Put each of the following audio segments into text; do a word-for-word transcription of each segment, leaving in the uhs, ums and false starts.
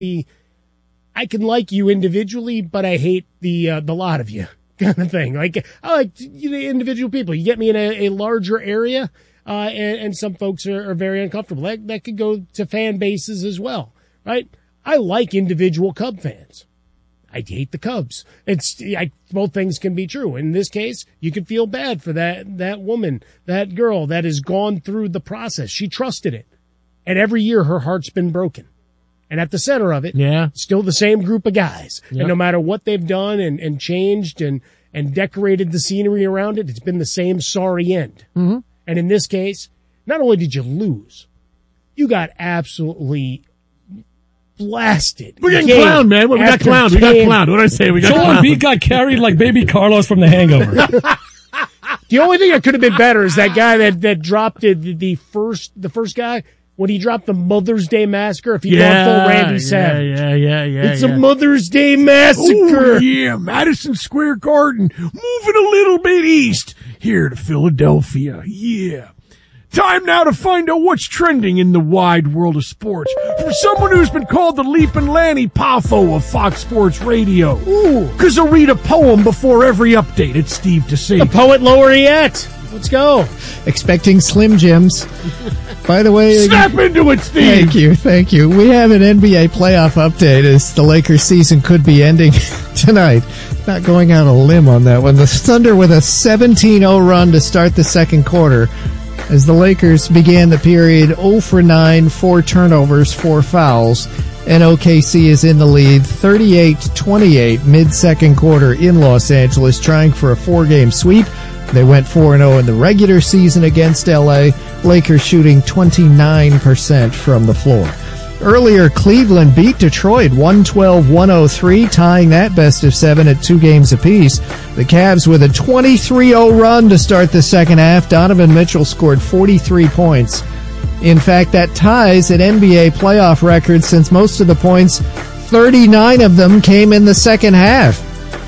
I can like you individually, but I hate the uh, the lot of you kind of thing. Like, I like the individual people. You get me in a, a larger area, uh, and, and some folks are, are very uncomfortable. That, that could go to fan bases as well, right? I like individual Cub fans. I hate the Cubs. It's I, both things can be true. In this case, you can feel bad for that that woman, that girl that has gone through the process. She trusted it, and every year her heart's been broken. And at the center of it, yeah, still the same group of guys. Yep. And no matter what they've done and, and changed and and decorated the scenery around it, it's been the same sorry end. Mm-hmm. And in this case, not only did you lose, you got absolutely blasted. We're getting clowned, man. What, we got clowned. We got clowned. What did I say? We got Joel clowned. Embiid got carried like baby Carlos from The Hangover. The only thing that could have been better is that guy that, that dropped it, the first the first guy, when he dropped the Mother's Day Massacre, if he yeah, gone full Randy Savage. Yeah, yeah, yeah, yeah. It's yeah. a Mother's Day Massacre. Ooh, yeah, Madison Square Garden, moving a little bit east, here to Philadelphia. Yeah. Time now to find out what's trending in the wide world of sports. From someone who's been called the Leapin' Lanny Poffo of Fox Sports Radio. Ooh. Because he'll read a poem before every update. It's Steve DeSafe. The poet laureate. Let's go. Expecting Slim Jims. By the way, Snap into it, Steve. Thank you, thank you. We have an N B A playoff update as the Lakers season could be ending tonight. Not going out on a limb on that one. The Thunder with a seventeen oh run to start the second quarter as the Lakers began the period oh for nine, four turnovers, four fouls, and O K C is in the lead thirty-eight twenty-eight mid-second quarter in Los Angeles, trying for a four-game sweep. They went four and oh in the regular season against L A, Lakers shooting twenty-nine percent from the floor. Earlier, Cleveland beat Detroit one twelve one oh three, tying that best of seven at two games apiece. The Cavs with a twenty-three oh run to start the second half. Donovan Mitchell scored forty-three points. In fact, that ties an N B A playoff record since most of the points, thirty-nine of them, came in the second half.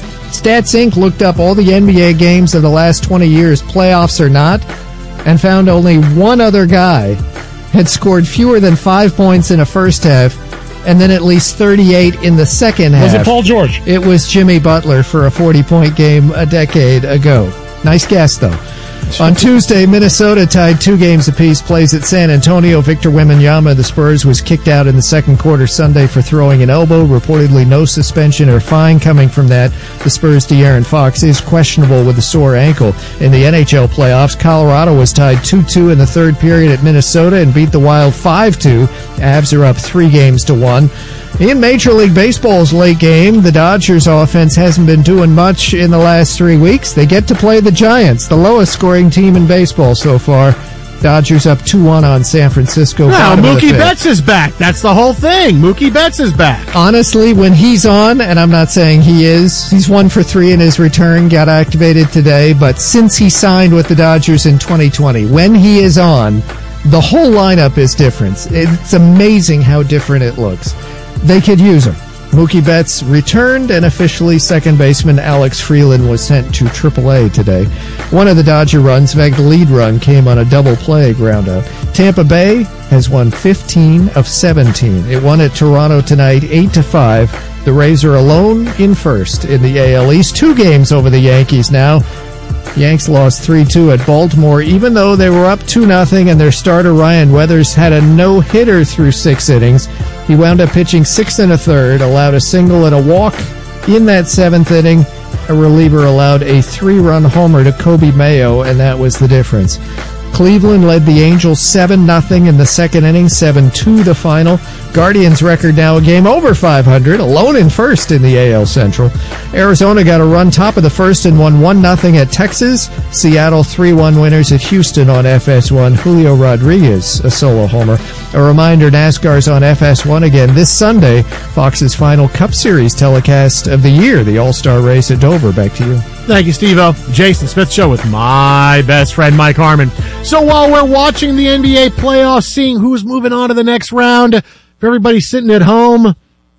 Stats Incorporated looked up all the N B A games of the last twenty years, playoffs or not, and found only one other guy had scored fewer than five points in a first half, and then at least thirty-eight in the second half. Was it Paul George? It was Jimmy Butler for a forty-point game a decade ago. Nice guess, though. On Tuesday, Minnesota tied two games apiece, plays at San Antonio. Victor Wembanyama of the Spurs was kicked out in the second quarter Sunday for throwing an elbow. Reportedly no suspension or fine coming from that. The Spurs' De'Aaron Fox is questionable with a sore ankle. In the N H L playoffs, Colorado was tied two two in the third period at Minnesota and beat the Wild five two. Avs are up three games to one. In Major League Baseball's late game, the Dodgers offense hasn't been doing much in the last three weeks. They get to play the Giants, the lowest scoring team in baseball so far. Dodgers up two one on San Francisco. Now, Mookie Betts is back. That's the whole thing. Mookie Betts is back. Honestly, when he's on, and I'm not saying he is, he's one for three in his return, got activated today, but since he signed with the Dodgers in twenty twenty, when he is on, the whole lineup is different. It's amazing how different it looks. They could use him. Mookie Betts returned, and officially second baseman Alex Freeland was sent to triple A today. One of the Dodger runs, in fact, the lead run, came on a double play ground out. Tampa Bay has won fifteen of seventeen. It won at Toronto tonight, eight to five. The Rays are alone in first in the A L East. Two games over the Yankees now. Yanks lost three two at Baltimore, even though they were up two nothing, and their starter Ryan Weathers had a no-hitter through six innings. He wound up pitching six and a third, allowed a single and a walk in that seventh inning. A reliever allowed a three-run homer to Kobe Mayo, and that was the difference. Cleveland led the Angels seven nothing in the second inning, seven two the final. Guardians' record now a game over five hundred, alone in first in the A L Central. Arizona got a run top of the first and won one nothing at Texas. Seattle three one winners at Houston on F S one. Julio Rodriguez, a solo homer. A reminder, NASCAR's on F S one again this Sunday. Fox's final Cup Series telecast of the year, the All-Star race at Dover. Back to you. Thank you, Steve-O. Jason Smith Show with my best friend, Mike Harmon. So while we're watching the N B A playoffs, seeing who's moving on to the next round, for everybody sitting at home,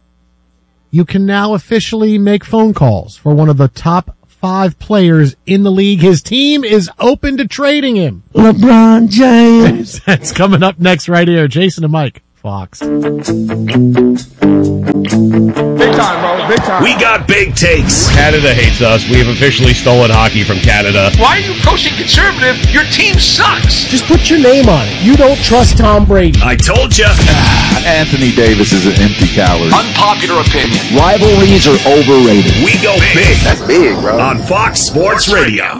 you can now officially make phone calls for one of the top five players in the league. His team is open to trading him. LeBron James. That's coming up next right here. Jason and Mike. Fox. Big time, bro. Big time. We got big takes. Canada hates us. We have officially stolen hockey from Canada. Why are you coaching conservative? Your team sucks. Just put your name on it. You don't trust Tom Brady. I told you. Anthony Davis is an empty calorie. Unpopular opinion. Rivalries are overrated. We go big. That's big, bro. On Fox Sports Radio.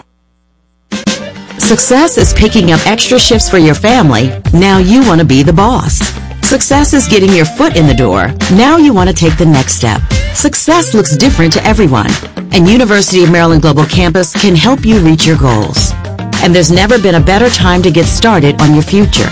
Success is picking up extra shifts for your family. Now you want to be the boss. Success is getting your foot in the door. Now you want to take the next step. Success looks different to everyone, and University of Maryland Global Campus can help you reach your goals. And there's never been a better time to get started on your future.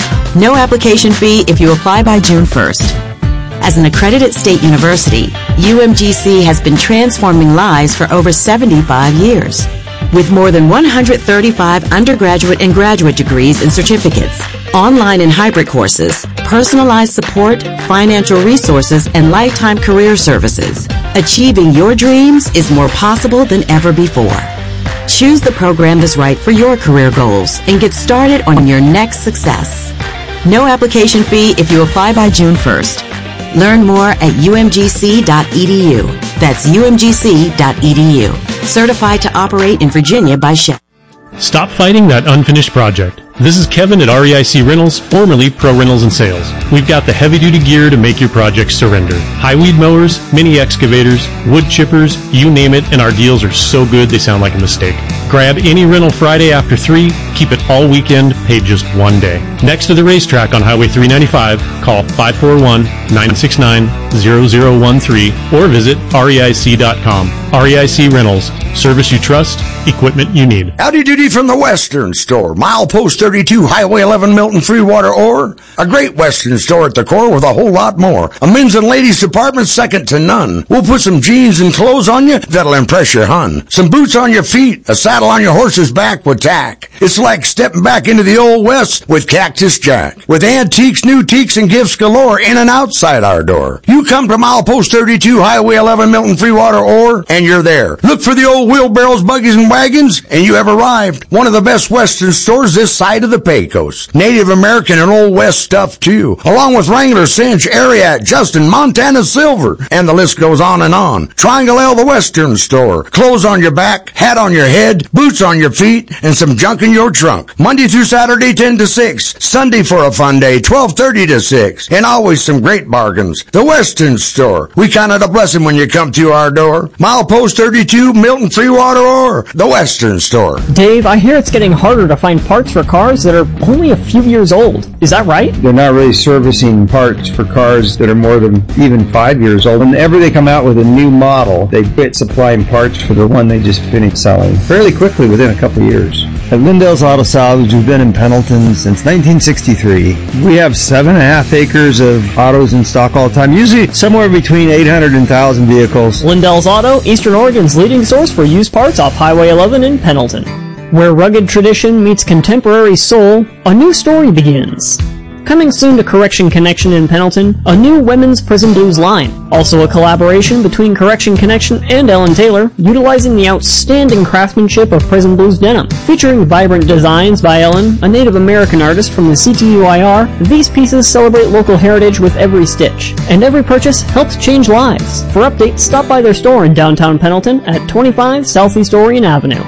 No application fee if you apply by June first. As an accredited state university, U M G C has been transforming lives for over seventy-five years. With more than one hundred thirty-five undergraduate and graduate degrees and certificates, online and hybrid courses, personalized support, financial resources, and lifetime career services, achieving your dreams is more possible than ever before. Choose the program that's right for your career goals and get started on your next success. No application fee if you apply by June first. Learn more at U M G C dot E D U. That's U M G C dot E D U. Certified to operate in Virginia by Shell. Stop fighting that unfinished project. This is Kevin at R E I C Rentals, formerly Pro Rentals and Sales. We've got the heavy-duty gear to make your project surrender. High weed mowers, mini excavators, wood chippers, you name it, and our deals are so good they sound like a mistake. Grab any rental Friday after three, keep it all weekend, pay just one day. Next to the racetrack on Highway three ninety-five, call five four one, nine six nine, zero zero one three or visit R E I C dot com. R E I C Rentals. Service you trust, equipment you need. Howdy doody from the Western Store. Milepost thirty-two, Highway eleven, Milton, Freewater, Ore. A great Western store at the core with a whole lot more. A men's and ladies department second to none. We'll put some jeans and clothes on you that'll impress your hun. Some boots on your feet, a saddle on your horse's back with tack. It's like stepping back into the old West with Cactus Jack. With antiques, new teaks, and gifts galore in and outside our door. You come to Milepost thirty-two, Highway eleven, Milton, Freewater, Ore, and you're there. Look for the old wheelbarrows, buggies, and wagons, and you have arrived. One of the best Western stores this side of the Pecos. Native American and Old West stuff, too. Along with Wrangler, Cinch, Ariat, Justin, Montana Silver, and the list goes on and on. Triangle L, the Western Store. Clothes on your back, hat on your head, boots on your feet, and some junk in your trunk. Monday through Saturday, ten to six. Sunday for a fun day, twelve thirty to six. And always some great bargains. The Western Store. We count it a blessing when you come to our door. Milepost thirty-two, Milton, Freewater, or the Western Store. Dave, I hear it's getting harder to find parts for cars that are only a few years old. Is that right? They're not really servicing parts for cars that are more than even five years old. Whenever they come out with a new model, they quit supplying parts for the one they just finished selling fairly quickly within a couple of years. At Lindell's Auto Salvage, we've been in Pendleton since nineteen sixty-three. We have seven and a half acres of autos in stock all the time, usually somewhere between eight hundred and one thousand vehicles. Lindell's Auto, Eastern Oregon's leading source for used parts off Highway eleven in Pendleton. Where rugged tradition meets contemporary soul, a new story begins. Coming soon to Correction Connection in Pendleton, a new women's Prison Blues line. Also a collaboration between Correction Connection and Ellen Taylor, utilizing the outstanding craftsmanship of Prison Blues denim. Featuring vibrant designs by Ellen, a Native American artist from the C T U I R, these pieces celebrate local heritage with every stitch. And every purchase helps change lives. For updates, stop by their store in downtown Pendleton at twenty-five Southeast Orion Avenue.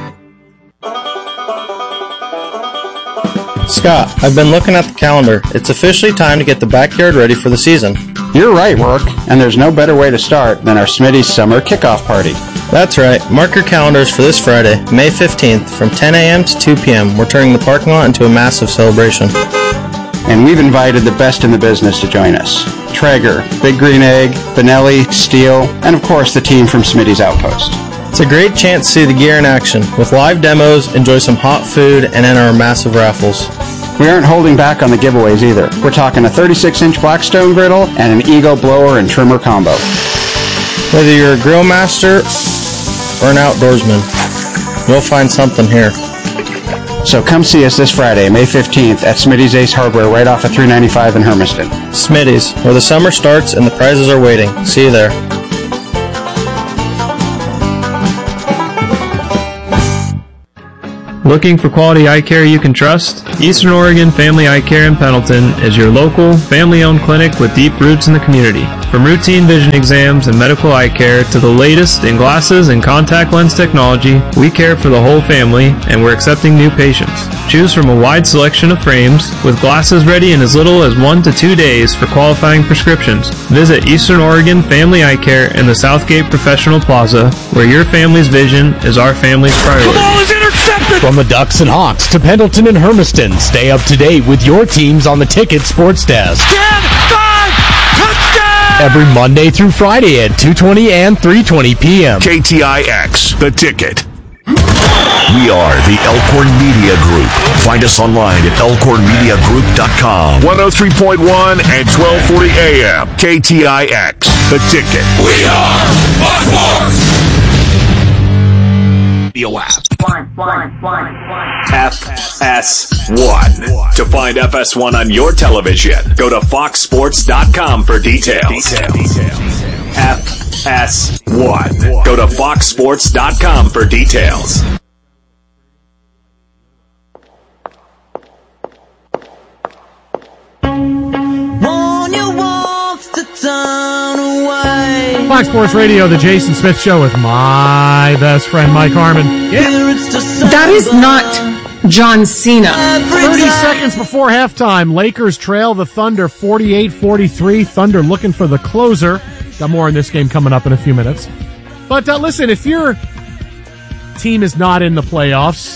Scott, I've been looking at the calendar. It's officially time to get the backyard ready for the season. You're right, Rourke, and there's no better way to start than our Smitty's Summer Kickoff Party. That's right. Mark your calendars for this Friday, May fifteenth, from ten a.m. to two p.m. We're turning the parking lot into a massive celebration. And we've invited the best in the business to join us. Traeger, Big Green Egg, Benelli, Steel, and of course the team from Smitty's Outpost. It's a great chance to see the gear in action. With live demos, enjoy some hot food, and enter our massive raffles. We aren't holding back on the giveaways either. We're talking a thirty-six inch Blackstone griddle and an Eagle blower and trimmer combo. Whether you're a grill master or an outdoorsman, you'll find something here. So come see us this Friday, May fifteenth, at Smitty's Ace Hardware right off of three ninety-five in Hermiston. Smitty's, where the summer starts and the prizes are waiting. See you there. Looking for quality eye care you can trust? Eastern Oregon Family Eye Care in Pendleton is your local, family-owned clinic with deep roots in the community. From routine vision exams and medical eye care to the latest in glasses and contact lens technology, we care for the whole family, and we're accepting new patients. Choose from a wide selection of frames, with glasses ready in as little as one to two days for qualifying prescriptions. Visit Eastern Oregon Family Eye Care in the Southgate Professional Plaza, where your family's vision is our family's priority. The ball is intercepted! From the Ducks and Hawks to Pendleton and Hermiston, stay up to date with your teams on the Ticket Sports Desk. ten, five, touchdown! Every Monday through Friday at two twenty and three twenty p.m. K T I X, The Ticket. We are the Elkhorn Media Group. Find us online at elkhorn media group dot com. one oh three point one and twelve forty A M. K T I X, The Ticket. We are Fox Sports! Radio app. F S one. To find F S one on your television, go to fox sports dot com for details. F S one. Go to fox sports dot com for details. Fox Sports Radio, the Jason Smith Show with my best friend, Mike Harmon. Yeah. That is not John Cena. thirty seconds before halftime, Lakers trail the Thunder forty-eight forty-three. Thunder looking for the closer. Got more on this game coming up in a few minutes. But uh, listen, if your team is not in the playoffs,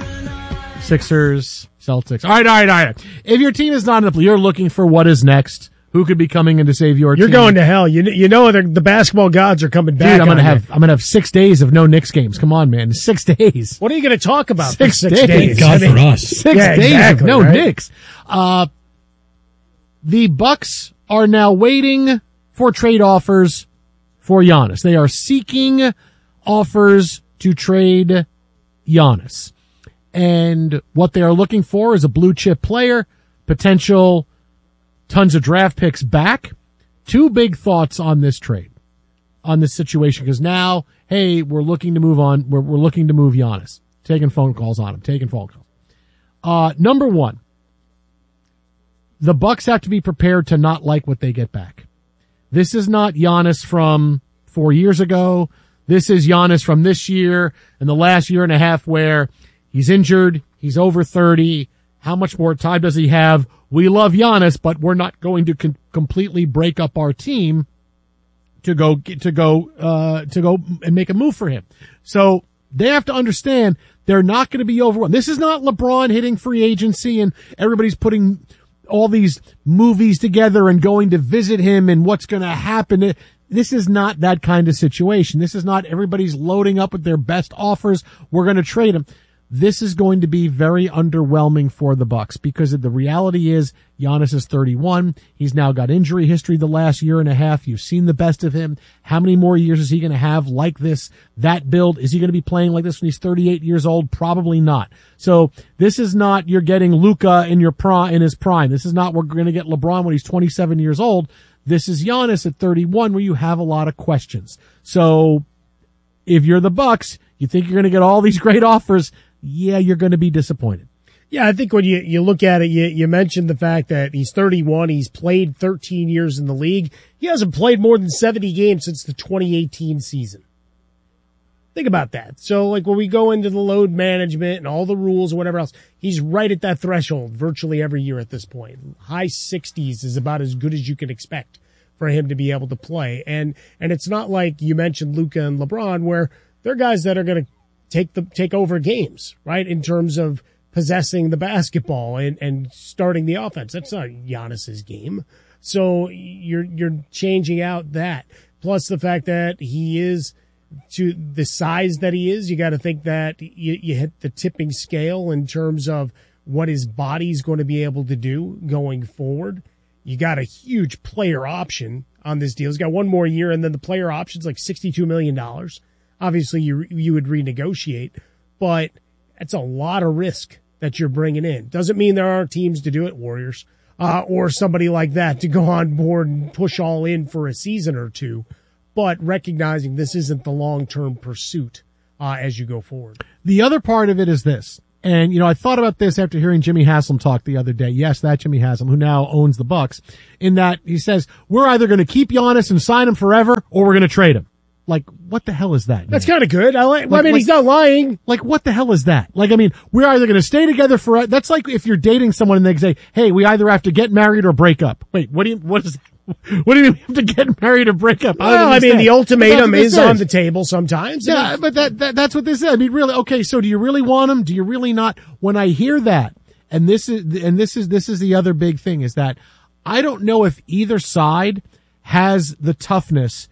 Sixers, Celtics. All right, all right, all right. If your team is not in the playoffs, you're looking for what is next. Who could be coming in to save your You're team? You're going to hell. You you know the, the basketball gods are coming back. Dude, I'm gonna on have you. I'm gonna have six days of no Knicks games. Come on, man, six days. What are you going to talk about? Six, for six days. days. God I mean, for us. Six yeah, days exactly, of no right? Knicks. Uh, the Bucks are now waiting for trade offers for Giannis. They are seeking offers to trade Giannis. And what they are looking for is a blue chip player, potential tons of draft picks back. Two big thoughts on this trade, on this situation, because now, hey, we're looking to move on. We're, we're looking to move Giannis. Taking phone calls on him. Taking phone calls. Uh, number one, the Bucks have to be prepared to not like what they get back. This is not Giannis from four years ago. This is Giannis from this year and the last year and a half where he's injured. He's over thirty. How much more time does he have? We love Giannis, but we're not going to con- completely break up our team to go to go uh, to go and make a move for him. So they have to understand they're not going to be overwhelmed. This is not LeBron hitting free agency and everybody's putting all these movies together and going to visit him and what's going to happen. This is not that kind of situation. This is not everybody's loading up with their best offers. We're going to trade him. This is going to be very underwhelming for the Bucks because the reality is Giannis is thirty-one. He's now got injury history the last year and a half. You've seen the best of him. How many more years is he going to have like this, that build? Is he going to be playing like this when he's thirty-eight years old? Probably not. So this is not you're getting Luka in your prime, in his prime. This is not we're going to get LeBron when he's twenty-seven years old. This is Giannis at thirty-one where you have a lot of questions. So if you're the Bucks, you think you're going to get all these great offers. Yeah, you're going to be disappointed. Yeah, I think when you, you look at it, you, you mentioned the fact that he's thirty-one. He's played thirteen years in the league. He hasn't played more than seventy games since the twenty eighteen season. Think about that. So, like, when we go into the load management and all the rules or whatever else, he's right at that threshold virtually every year at this point. High sixties is about as good as you can expect for him to be able to play. And, and it's not like you mentioned Luka and LeBron where they're guys that are going to take the, take over games, right? In terms of possessing the basketball and, and starting the offense. That's not Giannis's game. So you're, you're changing out that. Plus the fact that he is to the size that he is, you got to think that you, you hit the tipping scale in terms of what his body's going to be able to do going forward. You got a huge player option on this deal. He's got one more year and then the player option's like sixty-two million dollars. Obviously, you you would renegotiate, but it's a lot of risk that you're bringing in. Doesn't mean there aren't teams to do it, Warriors, uh, or somebody like that to go on board and push all in for a season or two, but recognizing this isn't the long-term pursuit uh, as you go forward. The other part of it is this, And, you know, I thought about this after hearing Jimmy Haslam talk the other day. Yes, that Jimmy Haslam, who now owns the Bucks, in that he says, we're either going to keep Giannis and sign him forever, or we're going to trade him. Like, what the hell is that? That's kind of good. I like, well, Like- I mean, like- he's not lying. Like, what the hell is that? Like, I mean, we're either going to stay together for, that's like if you're dating someone and they say, hey, we either have to get married or break up. Wait, what do you, what is, what do you mean we have to get married or break up? I don't Well, I mean, understand. the ultimatum That's what this is on the table sometimes. Yeah, but that, that, that's what this is. I mean, really, okay, so do you really want him? Do you really not? When I hear that, and this is, and this is, this is the other big thing is that I don't know if either side has the toughness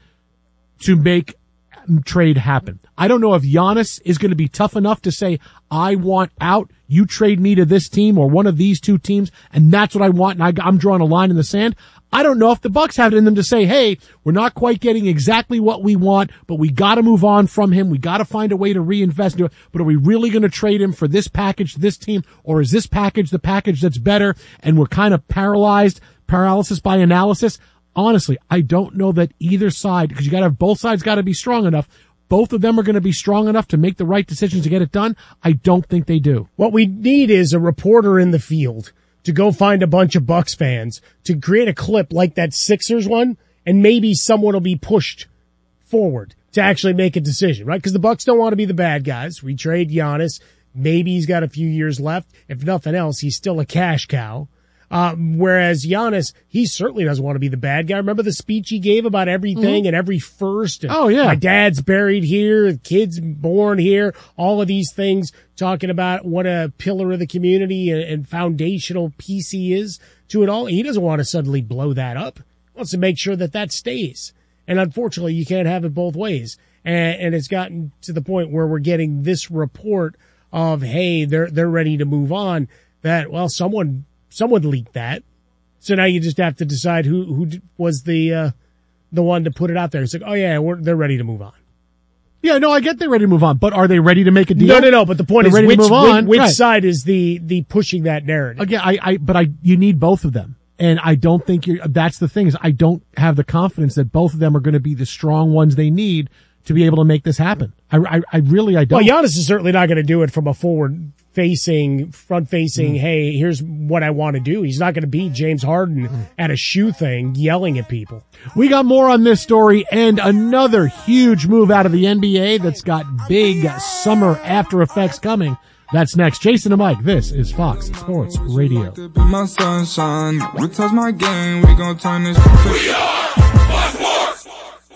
to make trade happen. I don't know if Giannis is going to be tough enough to say, I want out, you trade me to this team or one of these two teams, and that's what I want, and I, I'm drawing a line in the sand. I don't know if the Bucks have it in them to say, hey, we're not quite getting exactly what we want, but we got to move on from him. We got to find a way to reinvest into it. But are we really going to trade him for this package, this team, or is this package the package that's better, and we're kind of paralyzed, paralysis by analysis? Honestly, I don't know that either side, because you got to have both sides got to be strong enough. Both of them are going to be strong enough to make the right decisions to get it done. I don't think they do. What we need is a reporter in the field to go find a bunch of Bucks fans to create a clip like that Sixers one, and maybe someone will be pushed forward to actually make a decision, right? Because the Bucks don't want to be the bad guys. We trade Giannis. Maybe he's got a few years left. If nothing else, he's still a cash cow. Uh, whereas Giannis, he certainly doesn't want to be the bad guy. Remember the speech he gave about everything Mhm. and every first? And Oh, yeah. My dad's buried here. The kid's born here. All of these things talking about what a pillar of the community and, and foundational piece he is to it all. He doesn't want to suddenly blow that up. He wants to make sure that that stays. And unfortunately, you can't have it both ways. And, and it's gotten to the point where we're getting this report of, hey, they're, they're ready to move on. That, well, someone, someone leaked that. So now you just have to decide who, who was the, uh, the one to put it out there. It's like, oh yeah, we're, they're ready to move on. Yeah, no, I get they're ready to move on, but are they ready to make a deal? No, no, no. But the point They're is, ready which, to move on. which, which Right. side is the, the pushing that narrative? Again, I, I, but I, you need both of them. And I don't think you're, that's the thing is I don't have the confidence that both of them are going to be the strong ones they need to be able to make this happen. I, I, I really, I don't. Well, Giannis is certainly not going to do it from a forward facing, front facing, mm. hey, here's what I want to do. He's not going to be James Harden mm. at a shoe thing yelling at people. We got more on this story and another huge move out of the N B A that's got big summer after effects coming. That's next. Jason and Mike, this is Fox Sports Radio. My sunshine, we touch my game, we gon' turn this. We are Fox Sports.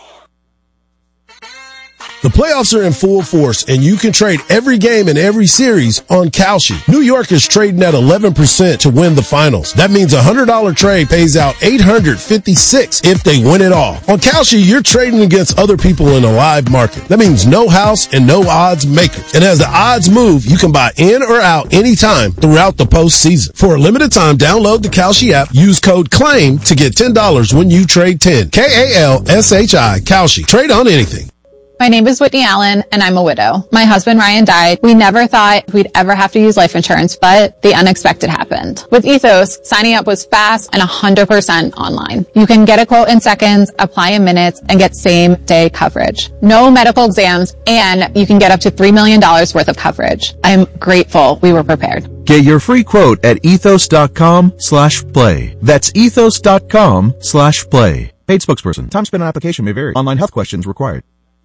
The playoffs are in full force, and you can trade every game and every series on Kalshi. New York is trading at eleven percent to win the finals. That means a one hundred dollars trade pays out eight hundred fifty-six dollars if they win it all. On Kalshi, you're trading against other people in a live market. That means no house and no odds makers. And as the odds move, you can buy in or out anytime throughout the postseason. For a limited time, download the Kalshi app, use code CLAIM to get ten dollars when you trade ten. K A L S H I, Kalshi. Trade on anything. My name is Whitney Allen, and I'm a widow. My husband, Ryan, died. We never thought we'd ever have to use life insurance, but the unexpected happened. With Ethos, signing up was fast and one hundred percent online. You can get a quote in seconds, apply in minutes, and get same-day coverage. No medical exams, and you can get up to three million dollars worth of coverage. I'm grateful we were prepared. Get your free quote at ethos.com slash play. That's ethos.com slash play. Paid spokesperson. Time spent on application may vary. Online health questions required.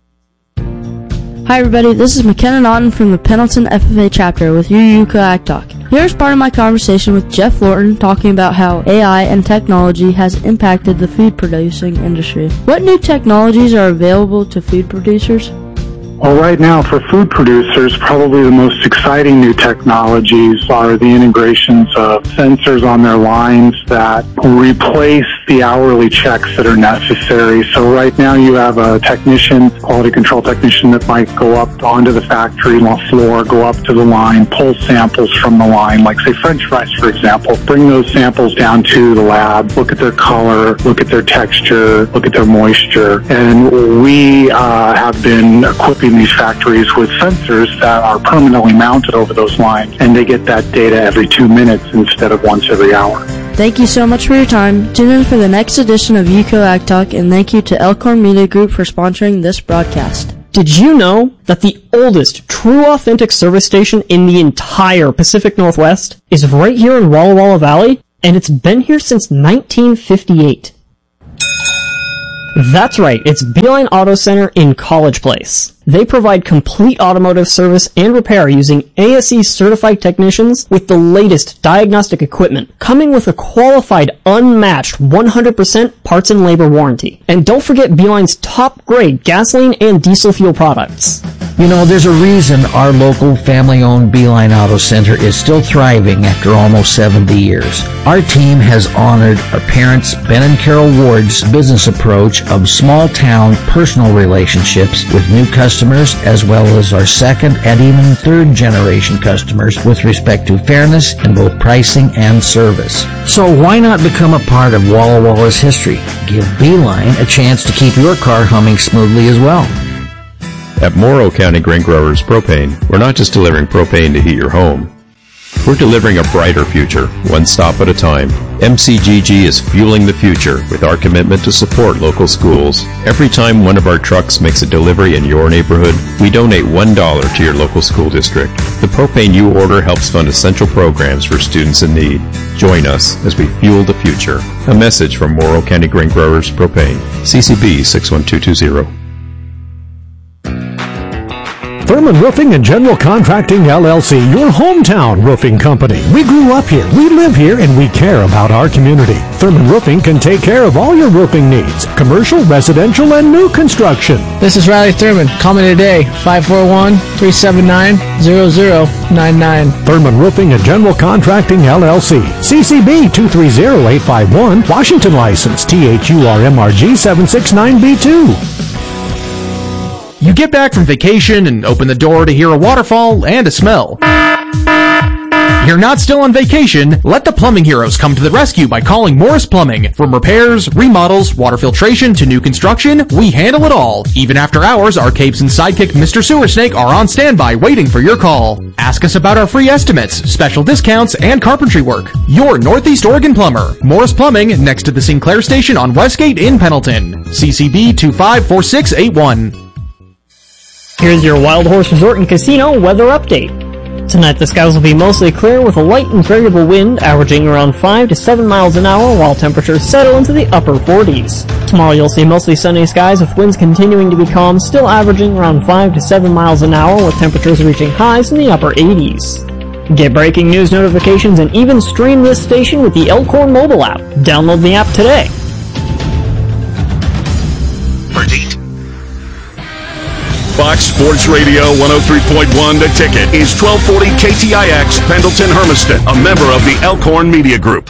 Hi everybody, this is McKenna Naughton from the Pendleton F F A chapter with Yu Yu Kayak Talk. Here's part of my conversation with Jeff Lorton talking about how A I and technology has impacted the food producing industry. What new technologies are available to food producers? Well, right now, for food producers, probably the most exciting new technologies are the integrations of sensors on their lines that replace the hourly checks that are necessary. So right now you have a technician, quality control technician, that might go up onto the factory floor, go up to the line, pull samples from the line, like say French fries, for example, bring those samples down to the lab, look at their color, look at their texture, look at their moisture. And we uh, have been equipping these factories with sensors that are permanently mounted over those lines, and they get that data every two minutes instead of once every hour. Thank you so much for your time. Tune in for the next edition of U C O Ag Talk, and thank you to Elkhorn Media Group for sponsoring this broadcast. Did you know that the oldest true authentic service station in the entire Pacific Northwest is right here in Walla Walla Valley? And it's been here since nineteen fifty-eight. That's right, it's Beeline Auto Center in College Place. They provide complete automotive service and repair using A S E certified technicians with the latest diagnostic equipment, coming with a qualified, unmatched one hundred percent parts and labor warranty. And don't forget Beeline's top-grade gasoline and diesel fuel products. You know, there's a reason our local family-owned Beeline Auto Center is still thriving after almost seventy years. Our team has honored our parents, Ben and Carol Ward's business approach of small-town personal relationships with new customers, as well as our second and even third-generation customers with respect to fairness in both pricing and service. So why not become a part of Walla Walla's history? Give Beeline a chance to keep your car humming smoothly as well. At Morrow County Grain Growers Propane, we're not just delivering propane to heat your home. We're delivering a brighter future, one stop at a time. M C G G is fueling the future with our commitment to support local schools. Every time one of our trucks makes a delivery in your neighborhood, we donate one dollar to your local school district. The propane you order helps fund essential programs for students in need. Join us as we fuel the future. A message from Morrow County Grain Growers Propane. C C B six one two two zero. Thurman Roofing and General Contracting, L L C, your hometown roofing company. We grew up here, we live here, and we care about our community. Thurman Roofing can take care of all your roofing needs, commercial, residential, and new construction. This is Riley Thurman. Call me today, five four one, three seven nine, zero zero nine nine. Thurman Roofing and General Contracting, L L C. C C B two three zero eight five one, Washington license, T H U R M R G seven six nine B two. You get back from vacation and open the door to hear a waterfall and a smell. You're not still on vacation. Let the plumbing heroes come to the rescue by calling Morris Plumbing. From repairs, remodels, water filtration to new construction, we handle it all. Even after hours, our capes and sidekick Mister Sewer Snake are on standby waiting for your call. Ask us about our free estimates, special discounts, and carpentry work. Your Northeast Oregon plumber. Morris Plumbing, next to the Sinclair Station on Westgate in Pendleton. C C B two five four six eight one. Here's your Wild Horse Resort and Casino weather update. Tonight the skies will be mostly clear with a light and variable wind averaging around five to seven miles an hour while temperatures settle into the upper forties. Tomorrow you'll see mostly sunny skies with winds continuing to be calm, still averaging around five to seven miles an hour with temperatures reaching highs in the upper eighties. Get breaking news notifications and even stream this station with the Elkhorn mobile app. Download the app today. Fox Sports Radio one oh three point one The Ticket is twelve forty K T I X, Pendleton Hermiston, a member of the Elkhorn Media Group.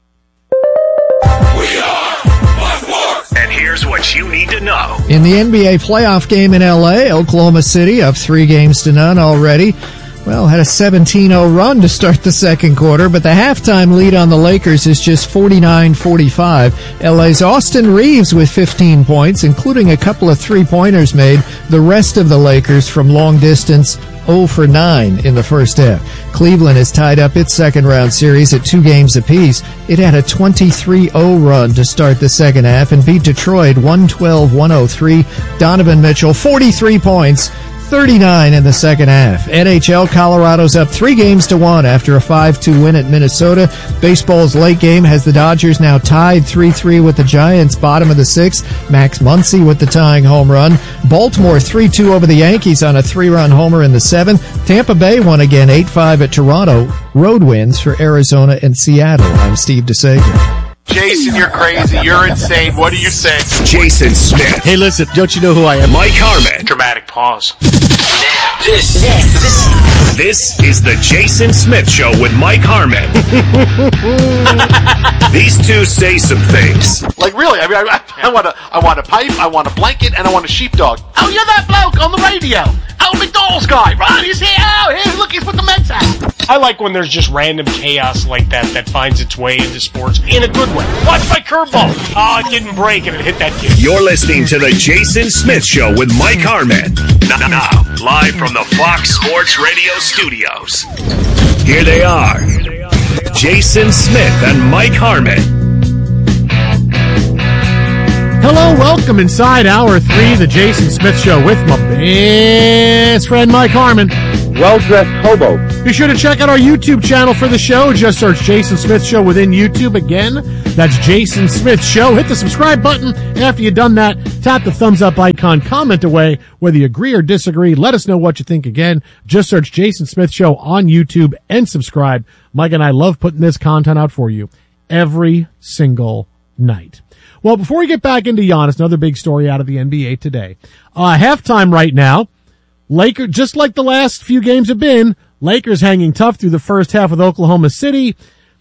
We are Fox Sports. And here's what you need to know. In the N B A playoff game in L A, Oklahoma City up three games to none already. Well, had a seventeen oh run to start the second quarter, but the halftime lead on the Lakers is just forty-nine forty-five. L A's Austin Reeves with fifteen points, including a couple of three-pointers made. The rest of the Lakers from long distance, oh for nine in the first half. Cleveland has tied up its second-round series at two games apiece. It had a twenty-three oh run to start the second half and beat Detroit one twelve one oh three. Donovan Mitchell, forty-three points. thirty-nine in the second half. N H L, Colorado's up three games to one after a five two win at Minnesota. Baseball's late game has the Dodgers now tied three three with the Giants, bottom of the sixth. Max Muncy with the tying home run. Baltimore three two over the Yankees on a three-run homer in the seventh. Tampa Bay won again eight five at Toronto. Road wins for Arizona and Seattle. I'm Steve DeSager. Jason, you're crazy. You're insane. What do you say? Jason Smith. Hey, listen, don't you know who I am? Mike Harmon. Dramatic pause. This, this, this is the Jason Smith Show with Mike Harmon. These two say some things. Like, really? I mean, I, I want a, I want a pipe, I want a blanket, and I want a sheepdog. Oh, you're that bloke on the radio. Oh, McDonald's guy, right? He's here. Oh, here, look, he's put the Mets out. I like when there's just random chaos like that that finds its way into sports in a good way. Watch my curveball. Oh, it didn't break and it hit that kid. You're listening to the Jason Smith Show with Mike Harmon. Now, now, live from the Fox Sports Radio studios. Here they are, Jason Smith and Mike Harmon. Hello, welcome inside hour three, the Jason Smith Show with my best friend Mike Harmon. Well-dressed hobo. Be sure to check out our YouTube channel for the show. Just search Jason Smith Show within YouTube. Again, that's Jason Smith Show. Hit the subscribe button. After you've done that, tap the thumbs up icon, comment away. Whether you agree or disagree, let us know what you think. Again, just search Jason Smith Show on YouTube and subscribe. Mike and I love putting this content out for you every single night. Well, before we get back into Giannis, another big story out of the N B A today. Uh, halftime right now. Lakers, just like the last few games have been, Lakers hanging tough through the first half with Oklahoma City.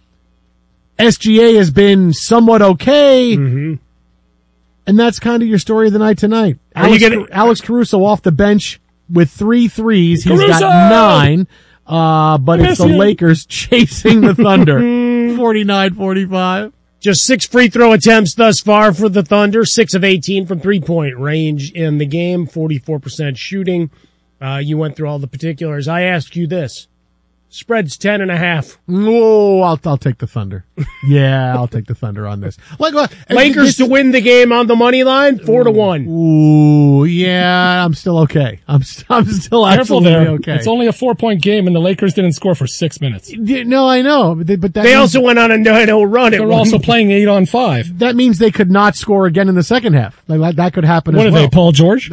S G A has been somewhat okay. Mm-hmm. And that's kind of your story of the night tonight. Are Alex, you gonna, Alex Caruso off the bench with three threes. He's Caruso! got nine. Uh, but it's the you. Lakers chasing the Thunder. forty-nine forty-five. Just six free throw attempts thus far for the Thunder, six of eighteen from three-point range in the game, forty-four percent shooting. Uh, you went through all the particulars. I asked you this. Spread's ten and a half. Oh, I'll, I'll take the Thunder. Yeah, I'll take the Thunder on this. Like, uh, Lakers this, to win the game on the money line, four to one. Ooh, yeah, I'm still okay. I'm, st- I'm still Careful absolutely there. okay. It's only a four-point game, and the Lakers didn't score for six minutes. Yeah, no, I know, but, they, but that they means, also went on a nine oh run. They're also playing eight on five. That means they could not score again in the second half. Like, that could happen what as are well. they, Paul George?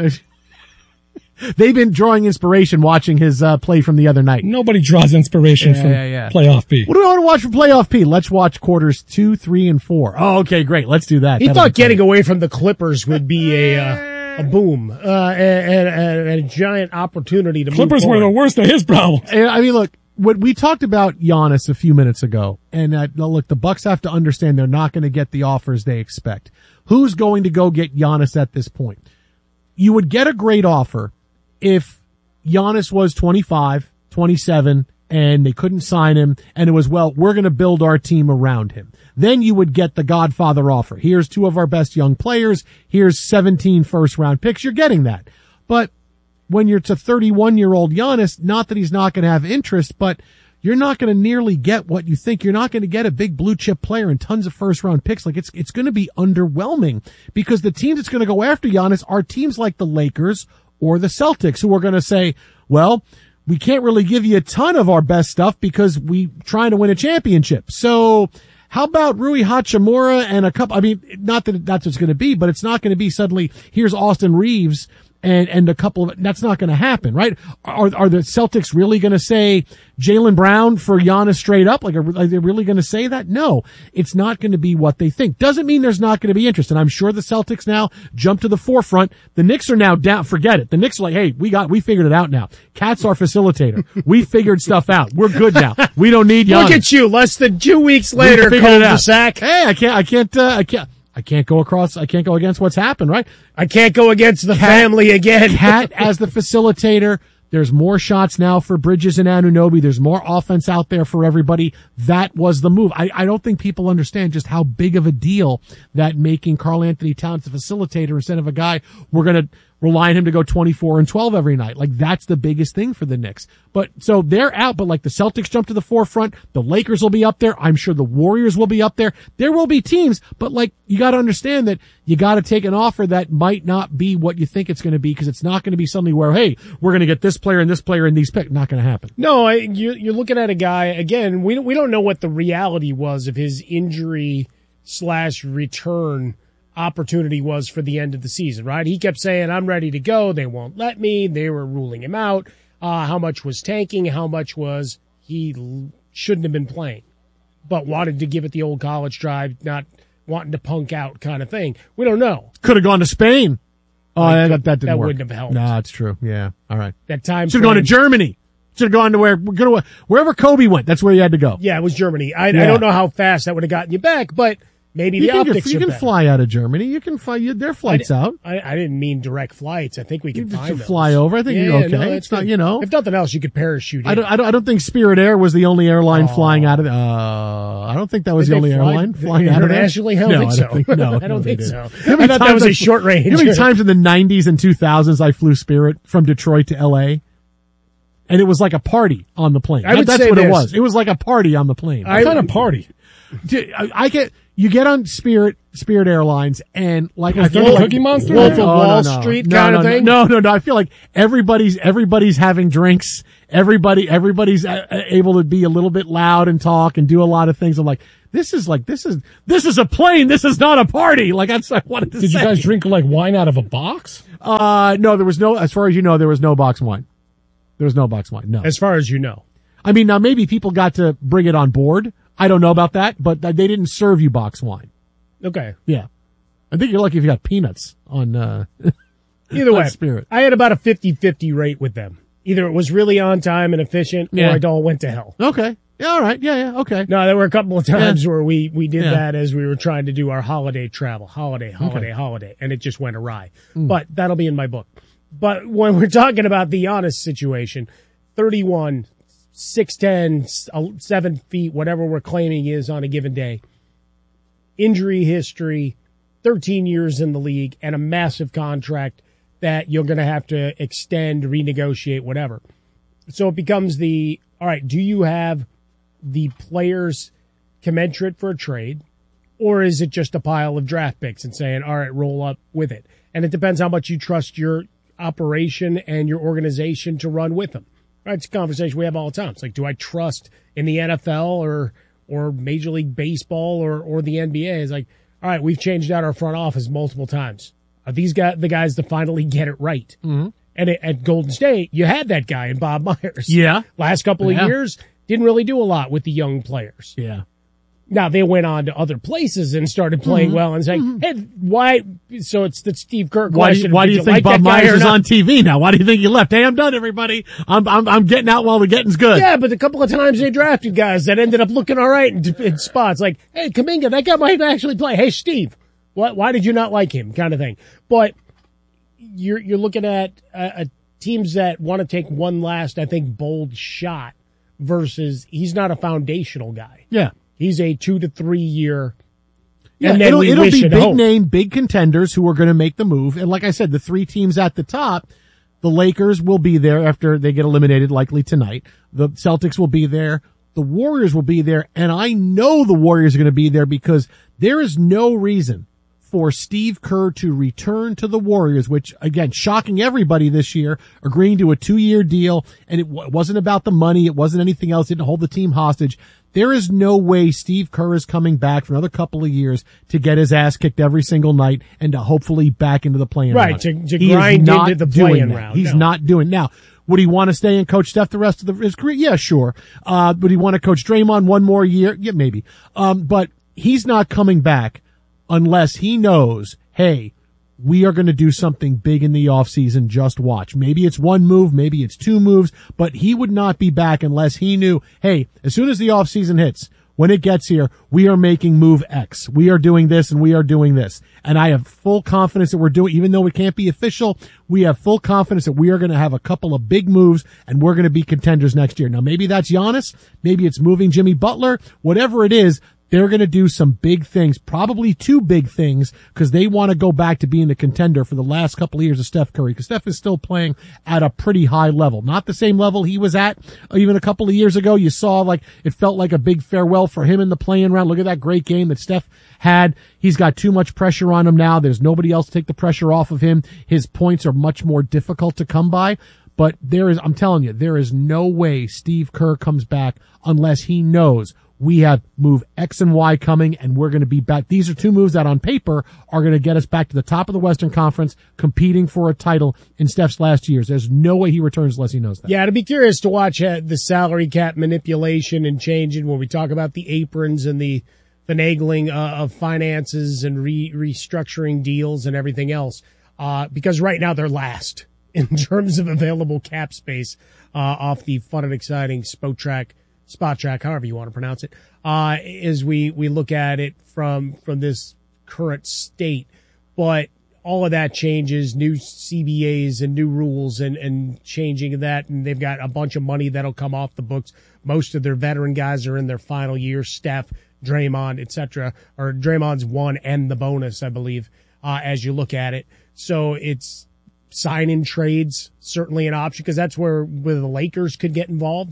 They've been drawing inspiration watching his uh, play from the other night. Nobody draws inspiration yeah, from yeah, yeah. playoff P. What do we want to watch for playoff P? Let's watch quarters two, three, and four. Oh, okay, great. Let's do that. He That'll thought getting away from the Clippers would be a uh, a boom, uh, and, and, and a giant opportunity to Clippers move were the forward. worst of his problems. I mean, look, what we talked about Giannis a few minutes ago, and uh, look, the Bucks have to understand they're not going to get the offers they expect. Who's going to go get Giannis at this point? You would get a great offer if Giannis was twenty-five, twenty-seven, and they couldn't sign him, and it was, well, we're going to build our team around him. Then you would get the Godfather offer. Here's two of our best young players. Here's seventeen first-round picks. You're getting that. But when you're to thirty-one-year-old Giannis, not that he's not going to have interest, but you're not going to nearly get what you think. You're not going to get a big blue-chip player and tons of first-round picks. Like, it's it's going to be underwhelming because the teams that's going to go after Giannis are teams like the Lakers or the Celtics, who are going to say, well, we can't really give you a ton of our best stuff because we trying to win a championship. So how about Rui Hachimura and a couple, I mean, not that that's what it's going to be, but it's not going to be suddenly here's Austin Reeves and, and a couple of, that's not going to happen, right? Are, are the Celtics really going to say Jaylen Brown for Giannis straight up? Like, are, are they really going to say that? No, it's not going to be what they think. Doesn't mean there's not going to be interest. And I'm sure the Celtics now jump to the forefront. The Knicks are now down. Forget it. The Knicks are like, hey, we got, we figured it out now. Cat's our facilitator. We figured stuff out. We're good now. We don't need Giannis. Look at you. Less than two weeks later, We figured it out. cul-de-sac. Hey, I can't, I can't, uh, I can't. I can't go across, I can't go against what's happened, right? I can't go against the Cat, family again. Cat as the facilitator. There's more shots now for Bridges and Anunoby. There's more offense out there for everybody. That was the move. I, I don't think people understand just how big of a deal that making Karl Anthony Towns the facilitator instead of a guy we're going to rely on him to go twenty-four and twelve every night. Like, that's the biggest thing for the Knicks. But so they're out, but like the Celtics jump to the forefront. The Lakers will be up there. I'm sure the Warriors will be up there. There will be teams, but like, you got to understand that you got to take an offer that might not be what you think it's going to be, because it's not going to be something where, hey, we're going to get this player and this player and these picks. Not going to happen. No, I, you, you're looking at a guy, again, we, we don't know what the reality was of his injury slash return opportunity was for the end of the season, right? He kept saying, I'm ready to go. They won't let me. They were ruling him out. Uh, how much was tanking? How much was he l- shouldn't have been playing, but wanted to give it the old college drive, not wanting to punk out kind of thing. We don't know. Could have gone to Spain. Oh, Like, that, that didn't that work. wouldn't have helped. No, it's true. Yeah. All right. That time should have gone to Germany. Should have gone to where we're going to, wherever Kobe went. That's where you had to go. Yeah, it was Germany. I, Yeah. I don't know how fast that would have gotten you back, but maybe You the can, optics you are can better. fly out of Germany. You can fly. You, there are flights I, out. I, I didn't mean direct flights. I think we can You find just those. fly over. I think yeah, you're okay. No, It's that's not, good. you know. If nothing else, you could parachute in. I don't, I don't. I don't think Spirit Air was the only airline Oh. flying out of. Uh, I don't think that was Did the they only fly airline flying out of there. internationally? I don't no, think I so. don't think, no, I don't no, they think didn't. so. You know how many I thought that times was a I- short range. You know how many times in the nineties and two thousands I flew Spirit from Detroit to L A? And it was like a party on the plane. I would That's say what it this. was. It was like a party on the plane. What kind of party? Dude, I, I get. You get on Spirit Spirit Airlines, and like I Is there feel a like Cookie Monster Wolf there? of Oh, Wall no, no. Street no, kind no, of no, thing? No, no, no. I feel like everybody's everybody's having drinks. Everybody everybody's uh, able to be a little bit loud and talk and do a lot of things. I'm like, this is like this is this is a plane. This is not a party. Like that's what I wanted to Did say. you guys drink like wine out of a box? Uh, no, there was no. As far as you know, there was no box wine. There was no box wine. No. As far as you know. I mean, now maybe people got to bring it on board. I don't know about that, but they didn't serve you box wine. Okay. Yeah. I think you're lucky if you got peanuts on, uh, Either way, on Spirit. I had about a fifty-fifty rate with them. Either it was really on time and efficient, Yeah. or it all went to hell. Okay. Yeah, all right. Yeah, yeah, okay. No, there were a couple of times Yeah. where we, we did Yeah. that as we were trying to do our holiday travel. Holiday, holiday, Okay. holiday. And it just went awry. Mm. But that'll be in my book. But when we're talking about the honest situation, thirty-one, six ten, seven feet, whatever we're claiming is on a given day, injury history, thirteen years in the league, and a massive contract that you're going to have to extend, renegotiate, whatever. So it becomes the, all right, do you have the players commensurate for a trade, or is it just a pile of draft picks and saying, all right, roll up with it? And it depends how much you trust your operation and your organization to run with them. Right? It's a conversation we have all the time. It's like, do I trust in the N F L or or Major League Baseball or or the N B A? It's like, all right, we've changed out our front office multiple times. Are these guys the guys to finally get it right? Mm-hmm. And at, at Golden State, you had that guy in Bob Myers. Yeah. Last couple Yeah. of years, didn't really do a lot with the young players. Yeah. Now they went on to other places and started playing Mhm. well and saying, "Hey, why?" So it's the Steve Kerr Why do question. you, why do Did you think like Bob that guy Myers or is not? on T V now? Why do you think he left? Hey, I'm done, everybody. I'm I'm I'm getting out while the getting's good. Yeah, but a couple of times they drafted guys that ended up looking all right in, in spots. Like, hey, Kuminga, that guy might actually play. Hey, Steve, what? Why did you not like him? Kind of thing. But you're you're looking at uh, uh, teams that want to take one last, I think, bold shot versus he's not a foundational guy. Yeah. He's a two to three year. Yeah, and then it'll, we it'll wish be and big hope. name, big contenders who are going to make the move. And like I said, the three teams at the top, the Lakers will be there after they get eliminated, likely tonight. The Celtics will be there. The Warriors will be there. And I know the Warriors are going to be there because there is no reason for Steve Kerr to return to the Warriors, which again, shocking everybody this year, agreeing to a two-year deal. And it w- wasn't about the money. It wasn't anything else. It didn't hold the team hostage. There is no way Steve Kerr is coming back for another couple of years to get his ass kicked every single night and to hopefully back into the playing Right, round. to- to He is grind not into the doing play-in that. round, He's no. not doing now. Would he want to stay and coach Steph the rest of the, his career? Yeah, sure. Uh, would he want to coach Draymond one more year? Yeah, maybe. Um, but he's not coming back unless he knows, hey, we are going to do something big in the offseason. Just watch. Maybe it's one move, maybe it's two moves, but he would not be back unless he knew, hey, as soon as the offseason hits, when it gets here, we are making move X. We are doing this and we are doing this. And I have full confidence that we're doing, even though it can't be official, we have full confidence that we are going to have a couple of big moves and we're going to be contenders next year. Now, maybe that's Giannis. Maybe it's moving Jimmy Butler. Whatever it is, they're going to do some big things, probably two big things, because they want to go back to being a contender for the last couple of years of Steph Curry, because Steph is still playing at a pretty high level. Not the same level he was at even a couple of years ago. You saw like it felt like a big farewell for him in the play-in round. Look at that great game that Steph had. He's got too much pressure on him now. There's nobody else to take the pressure off of him. His points are much more difficult to come by. But there is, I'm telling you, there is no way Steve Kerr comes back unless he knows we have move X and Y coming and we're going to be back. These are two moves that on paper are going to get us back to the top of the Western Conference competing for a title in Steph's last years. There's no way he returns unless he knows that. Yeah, to be curious to watch uh, the salary cap manipulation and changing when we talk about the aprons and the finagling uh, of finances and re- restructuring deals and everything else. Uh, because right now they're last in terms of available cap space uh, off the fun and exciting Spot Track, Spot Track, however you want to pronounce it, uh, as we, we look at it from from this current state. But all of that changes, new C B As and new rules and, and changing of that. And they've got a bunch of money that'll come off the books. Most of their veteran guys are in their final year, Steph, Draymond, et cetera. Or Draymond's one and the bonus, I believe, uh, as you look at it. So it's sign-in trades, certainly an option, because that's where, where the Lakers could get involved.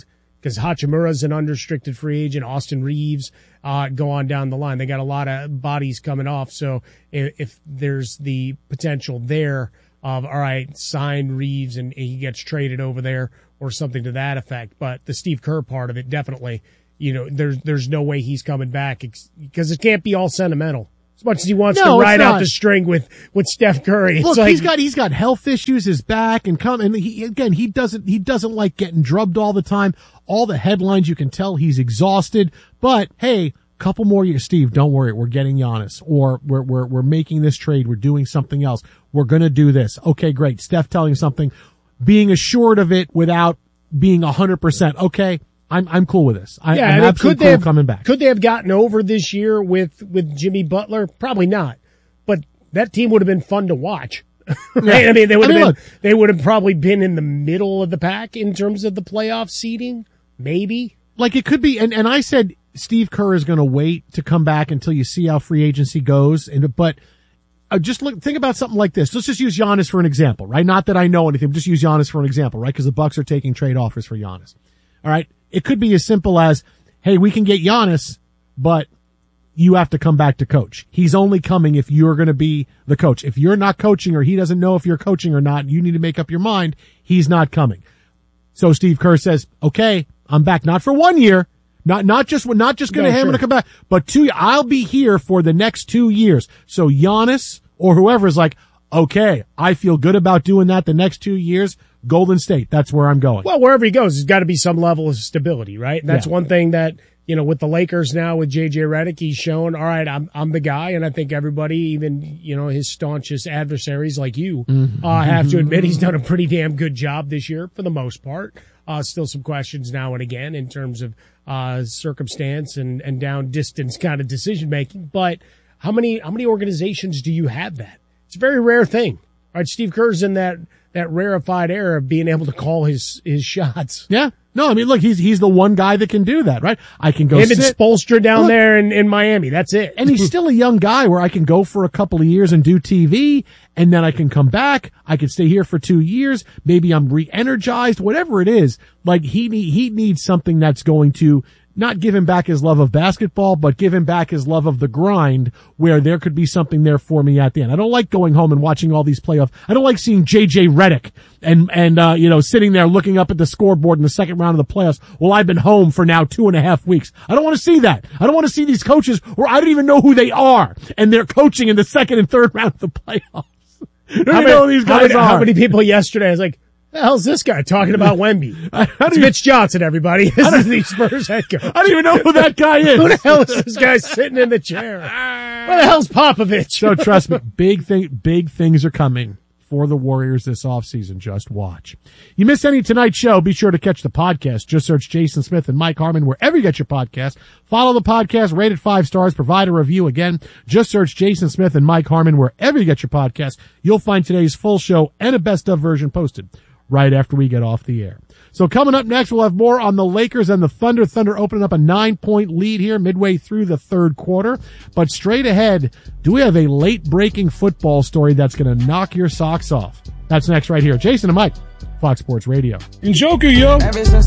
because Hachimura's an unrestricted free agent. Austin Reeves uh, go on down the line. They got a lot of bodies coming off. So if, if there's the potential there of, all right, sign Reeves and he gets traded over there or something to that effect. But the Steve Kerr part of it, definitely, you know, there's there's no way he's coming back because it can't be all sentimental. As much as he wants no, to ride out the string with, with Steph Curry. It's Look, like, he's got he's got health issues, his back, and come and he again he doesn't he doesn't like getting drubbed all the time. All the headlines, you can tell he's exhausted. But hey, couple more years, Steve. Don't worry, we're getting Giannis, or we're we're we're making this trade. We're doing something else. We're gonna do this. Okay, great. Steph telling something, being assured of it without being a hundred percent. Okay. I'm I'm cool with this. I, yeah, I'm absolutely could they cool have, coming back. Could they have gotten over this year with, with Jimmy Butler? Probably not. But that team would have been fun to watch. Right? Yeah. I mean, they would I mean, have been. look, they would have probably been in the middle of the pack in terms of the playoff seeding. Maybe. Like it could be, and, and I said Steve Kerr is going to wait to come back until you see how free agency goes. And but uh, just look, think about something like this. Let's just use Giannis for an example, right? Not that I know anything, just use Giannis for an example, right? Because the Bucks are taking trade offers for Giannis. All right. It could be as simple as, hey, we can get Giannis, but you have to come back to coach. He's only coming if you're going to be the coach. If you're not coaching or he doesn't know if you're coaching or not, you need to make up your mind. He's not coming. So Steve Kerr says, okay, I'm back. Not for one year. Not, not just, not just going to, No, hey, I'm sure. going to come back, but two, I'll be here for the next two years. So Giannis or whoever is like, okay, I feel good about doing that the next two years. Golden State, that's where I'm going. Well, wherever he goes, there's got to be some level of stability, right? And that's Yeah. one thing that, you know, with the Lakers now, with J J Redick, he's shown, all right, I'm I'm the guy. And I think everybody, even, you know, his staunchest adversaries like you, Mm-hmm. uh, have to admit he's done a pretty damn good job this year for the most part. Uh, still some questions now and again in terms of uh, circumstance and, and down distance kind of decision making. But how many how many organizations do you have that? It's a very rare thing. All right, Steve Kerr's in that that rarefied era of being able to call his his shots. Yeah. No, I mean, look, he's he's the one guy that can do that, right? I can go Him and sit. Spoelstra down Look, there in, in Miami. That's it. and he's still a young guy where I can go for a couple of years and do T V, and then I can come back. I can stay here for two years. Maybe I'm re-energized, whatever it is. Like he need, he needs something that's going to not give him back his love of basketball, but give him back his love of the grind, where there could be something there for me at the end. I don't like going home and watching all these playoff. I don't like seeing J J Redick and, and, uh, you know, sitting there looking up at the scoreboard in the second round of the playoffs. Well, I've been home for now two and a half weeks. I don't want to see that. I don't want to see these coaches where I don't even know who they are and they're coaching in the second and third round of the playoffs. I don't how, even many, know who these how, guys many, are. how many people yesterday? I was like, the hell's this guy talking about Wemby? I don't It's even- Mitch Johnson, everybody. This is the Spurs head coach. I don't even know who that guy is. Who the hell is this guy sitting in the chair? Where the hell's Popovich? So trust me, big thing, big things are coming for the Warriors this offseason. Just watch. You miss any tonight's show, be sure to catch the podcast. Just search Jason Smith and Mike Harmon wherever you get your podcast. Follow the podcast, rate it five stars, provide a review. Again, just search Jason Smith and Mike Harmon wherever you get your podcast. You'll find today's full show and a best of version posted right after we get off the air. So coming up next, we'll have more on the Lakers and the Thunder. Thunder opening up a nine-point lead here midway through the third quarter. But straight ahead, do we have a late-breaking football story that's going to knock your socks off? That's next right here. Jason and Mike, Fox Sports Radio. Joker, yo.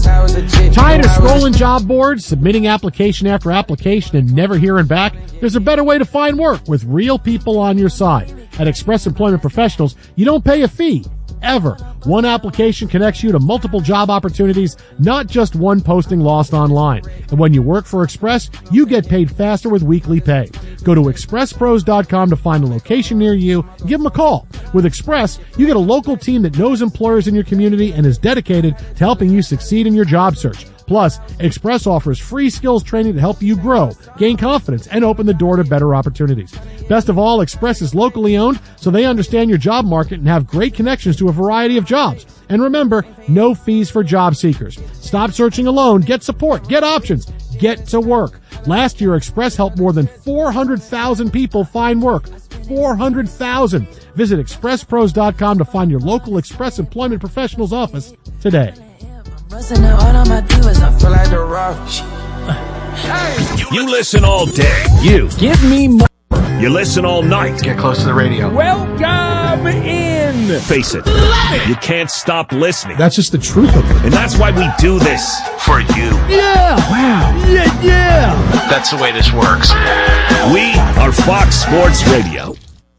Tired of scrolling job boards, submitting application after application, and never hearing back? There's a better way to find work with real people on your side. At Express Employment Professionals, you don't pay a fee. Ever. One application connects you to multiple job opportunities, not just one posting lost online. And when you work for Express, you get paid faster with weekly pay. Go to express pros dot com to find a location near you and give them a call. With Express, you get a local team that knows employers in your community and is dedicated to helping you succeed in your job search. Plus, Express offers free skills training to help you grow, gain confidence, and open the door to better opportunities. Best of all, Express is locally owned, so they understand your job market and have great connections to a variety of jobs. And remember, no fees for job seekers. Stop searching alone. Get support. Get options. Get to work. Last year, Express helped more than four hundred thousand people find work. four hundred thousand. Visit express pros dot com to find your local Express Employment Professionals office today. You listen all day. You. Give me more. You listen all night. Get close to the radio. Welcome in. Face it. You can't stop listening. That's just the truth of it. And that's why we do this. for you. Yeah! Wow! Yeah, yeah! That's the way this works. We are Fox Sports Radio.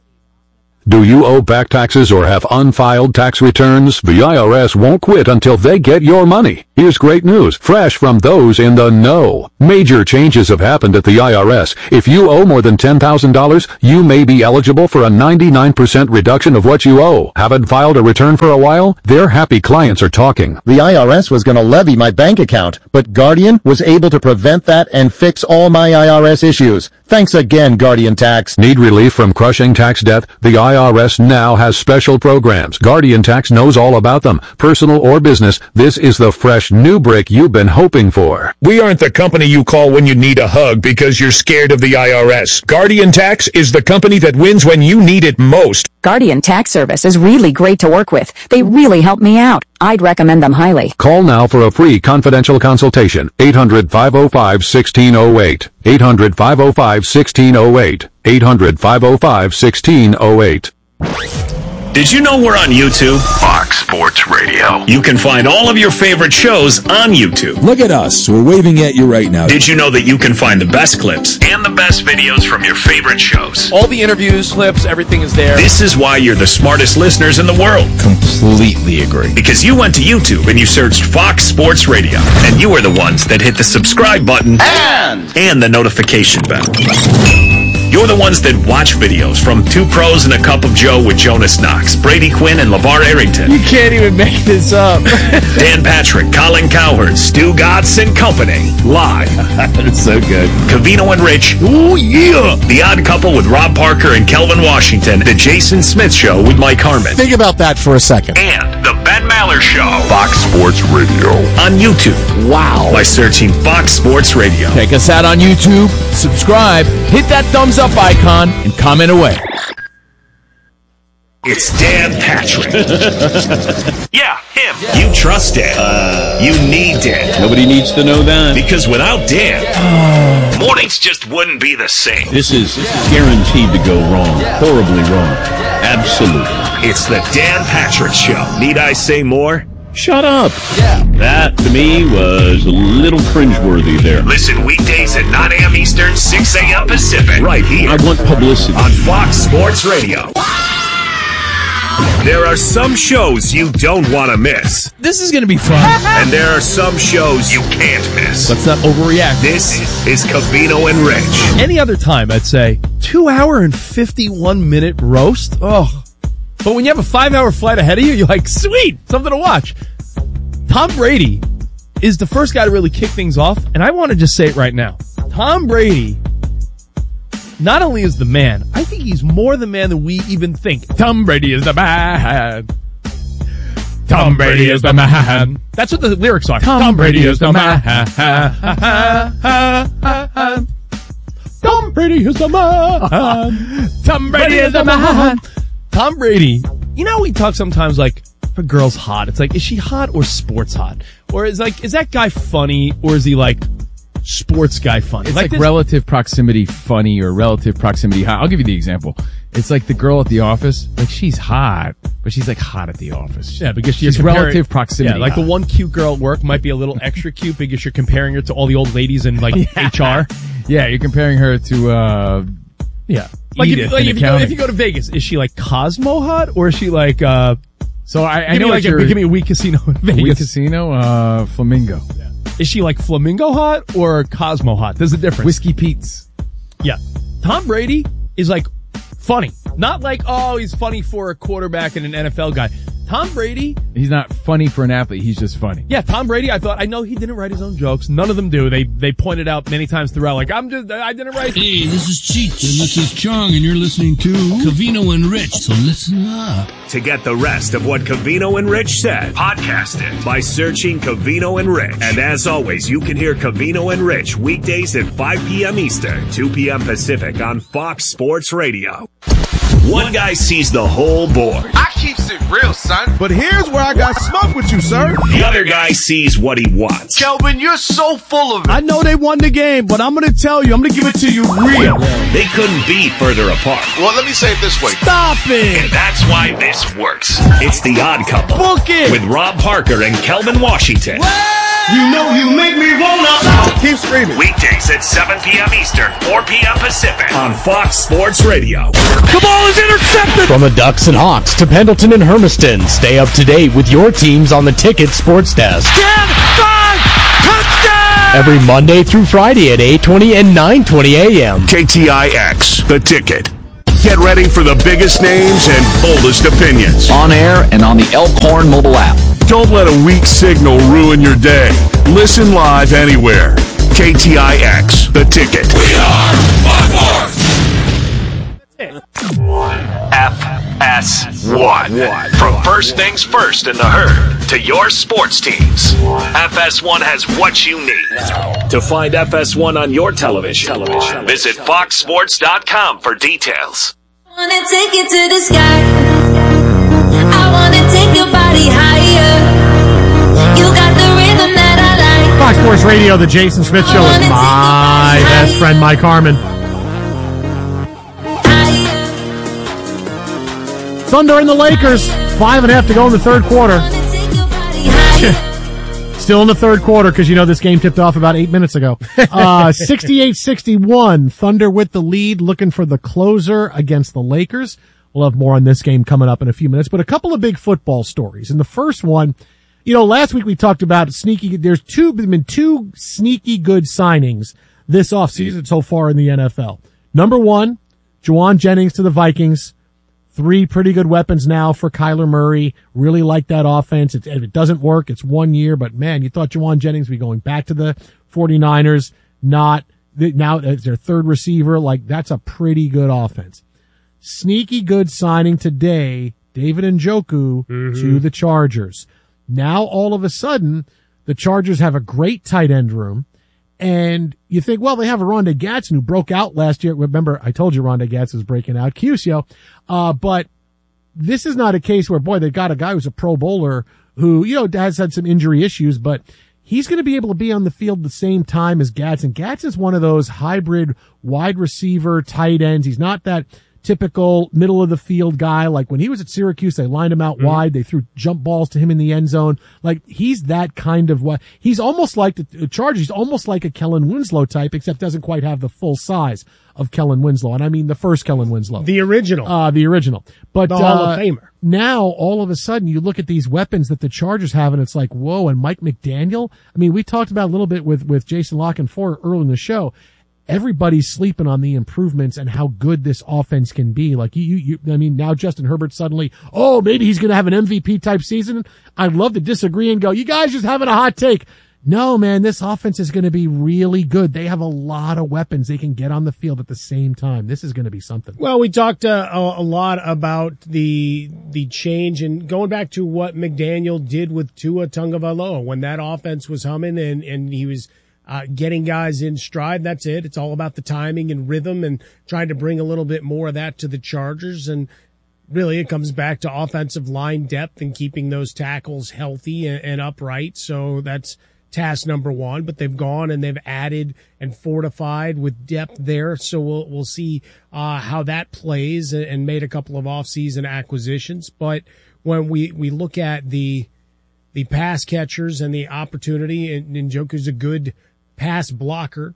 Do you owe back taxes or have unfiled tax returns? The I R S won't quit until they get your money. Here's great news, fresh from those in the know. Major changes have happened at the I R S. If you owe more than ten thousand dollars, you may be eligible for a ninety-nine percent reduction of what you owe. Haven't filed a return for a while? Their happy clients are talking. The I R S was going to levy my bank account, but Guardian was able to prevent that and fix all my I R S issues. Thanks again, Guardian Tax. Need relief from crushing tax debt? The I R S now has special programs. Guardian Tax knows all about them. Personal or business, this is the fresh new break you've been hoping for. We aren't the company you call when you need a hug because you're scared of the I R S. Guardian Tax is the company that wins when you need it most. Guardian Tax Service is really great to work with. They really help me out. I'd recommend them highly. Call now for a free confidential consultation. eight hundred, five oh five, one six oh eight. eight hundred, five oh five, one six oh eight. eight hundred, five oh five, one six oh eight. Did you know we're on YouTube? Fox Sports Radio. You can find all of your favorite shows on YouTube. Look at us. We're waving at you right now. Did you know that you can find the best clips and the best videos from your favorite shows? All the interviews, clips, everything is there. This is why you're the smartest listeners in the world. Completely agree. Because you went to YouTube and you searched Fox Sports Radio. And you were the ones that hit the subscribe button and, and the notification bell. You're the ones that watch videos from Two Pros and a Cup of Joe with Jonas Knox, Brady Quinn, and LeVar Arrington. You can't even make this up. Dan Patrick, Colin Cowherd, Stu Gatz, and company. Live. That's so good. Covino and Rich. Oh, yeah. The Odd Couple with Rob Parker and Kelvin Washington. The Jason Smith Show with Mike Harmon. Think about that for a second. And The Ben Maller Show. Fox Sports Radio. On YouTube. Wow. By searching Fox Sports Radio. Check us out on YouTube. Subscribe. Hit that thumbs up icon and comment away. It's Dan Patrick. Yeah, him. Yeah. You trust Dan. Uh, you need Dan. Nobody needs to know that. Because without Dan, oh. mornings just wouldn't be the same. This is guaranteed to go wrong. Horribly wrong. Absolutely. It's the Dan Patrick Show. Need I say more? Shut up. Yeah. That, to me, was a little cringeworthy there. Listen weekdays at nine a.m. Eastern, six a.m. Pacific. Right here. I want publicity. On Fox Sports Radio. There are some shows you don't want to miss. This is going to be fun. And there are some shows you can't miss. Let's not overreact. This is Covino and Rich. Any other time, I'd say, two hour and fifty-one minute roast? Oh. But when you have a five-hour flight ahead of you, you're like, sweet, something to watch. Tom Brady is the first guy to really kick things off, and I want to just say it right now. Tom Brady not only is the man, I think he's more the man than we even think. Tom Brady is the man. Tom Brady is the man. That's what the lyrics are. Tom, Tom Brady is the man. Tom Brady is the man. Tom Brady is the man. Tom Brady, you know, we talk sometimes like, if a girl's hot, it's like, is she hot or sports hot? Or is like, is that guy funny or is he like sports guy funny? It's like, like this- relative proximity funny or relative proximity hot. I'll give you the example. It's like the girl at the office, like she's hot, but she's like hot at the office. Yeah, because she's comparing, relative proximity. Yeah, like hot. the one cute girl at work might be a little extra cute because you're comparing her to all the old ladies in like yeah. H R. Yeah, you're comparing her to, uh, yeah. Like, if, like if, you go, if you go to Vegas, is she like Cosmo hot or is she like, uh, so I, I give know me like a, give me a weak casino in Vegas. Weak casino, uh, Flamingo. Yeah. Is she like Flamingo hot or Cosmo hot? There's a difference. Whiskey Pete's. Yeah. Tom Brady is like funny. Not like, oh, he's funny for a quarterback and an N F L guy. Tom Brady. He's not funny for an athlete. He's just funny. Yeah, Tom Brady, I thought, I know he didn't write his own jokes. None of them do. They they pointed out many times throughout, like, I'm just, I didn't write. Hey, this is Cheech, and this is Chong, and you're listening to Covino and Rich, so listen up. To get the rest of what Covino and Rich said, podcast it by searching Covino and Rich. And as always, you can hear Covino and Rich weekdays at five p.m. Eastern, two p.m. Pacific on Fox Sports Radio. One guy sees the whole board. I keeps it real, son. But here's where I got smoke with you, sir. The other guy sees what he wants. Kelvin, you're so full of it. I know they won the game, but I'm going to tell you, I'm going to give it to you real. They couldn't be further apart. Well, let me say it this way. Stop it. And that's why this works. It's The Odd Couple. Book it. With Rob Parker and Kelvin Washington. Well, You know you make me wanna keep screaming. Weekdays at seven p.m. Eastern, four p.m. Pacific on Fox Sports Radio. The ball is intercepted! From the Ducks and Hawks to Pendleton and Hermiston, stay up to date with your teams on the Ticket Sports Desk. ten five, touchdown! Every Monday through Friday at eight twenty and nine twenty a.m. K T I X, The Ticket. Get ready for the biggest names and boldest opinions. On air and on the Elkhorn mobile app. Don't let a weak signal ruin your day. Listen live anywhere. K T I X, The Ticket. We are Fox F S one. From first things first in the herd to your sports teams, F S one has what you need. To find F S one on your television, television. visit fox sports dot com for details. I wanna take you to the sky. I wanna take your body higher. You got the rhythm that I like. Fox Sports Radio, the Jason Smith Show with my best friend, Mike Harmon. Thunder and the Lakers, five and a half to go in the third quarter. Still in the third quarter because, you know, this game tipped off about eight minutes ago. Uh, sixty-eight sixty-one, Thunder with the lead, looking for the closer against the Lakers. We'll have more on this game coming up in a few minutes, but a couple of big football stories. And the first one, you know, last week we talked about sneaky, there's two, been two sneaky good signings this offseason so far in the N F L. Number one, Juwan Jennings to the Vikings. Three pretty good weapons now for Kyler Murray. Really like that offense. It, if it doesn't work, it's one year, but man, you thought Juwan Jennings would be going back to the 49ers. Not, now it's their third receiver. Like, that's a pretty good offense. Sneaky good signing today, David Njoku mm-hmm. to the Chargers. Now, all of a sudden, the Chargers have a great tight end room. And you think, well, they have a Rondé Gatson who broke out last year. Remember, I told you Rondé Gatson was breaking out. Cusio. Uh, but this is not a case where, boy, they got a guy who's a Pro Bowler who, you know, has had some injury issues, but he's going to be able to be on the field the same time as Gatson. Gatson's one of those hybrid wide receiver tight ends. He's not that typical middle of the field guy. Like when he was at Syracuse, they lined him out mm-hmm. wide. They threw jump balls to him in the end zone. Like he's that kind of what he's almost like the Chargers. He's almost like a Kellen Winslow type, except doesn't quite have the full size of Kellen Winslow. And I mean the first Kellen Winslow. The original. Uh, the original. But, the Hall uh, of Famer. Now all of a sudden you look at these weapons that the Chargers have and it's like, whoa, and Mike McDaniel. I mean, we talked about a little bit with, with Jason Lock and Four early in the show. Everybody's sleeping on the improvements and how good this offense can be. Like you, you, I mean, now Justin Herbert suddenly, oh, maybe he's going to have an M V P type season. I'd love to disagree and go, you guys just having a hot take. No, man, this offense is going to be really good. They have a lot of weapons they can get on the field at the same time. This is going to be something. Well, we talked uh, a, a lot about the the change and going back to what McDaniel did with Tua Tagovailoa when that offense was humming and, and he was uh, getting guys in stride. That's it. It's all about the timing and rhythm and trying to bring a little bit more of that to the Chargers. And really, it comes back to offensive line depth and keeping those tackles healthy and, and upright. So that's task number one, but they've gone and they've added and fortified with depth there. So we'll, we'll see, uh, how that plays and, and made a couple of off-season acquisitions. But when we, we look at the, the pass catchers and the opportunity, and Njoku's a good pass blocker,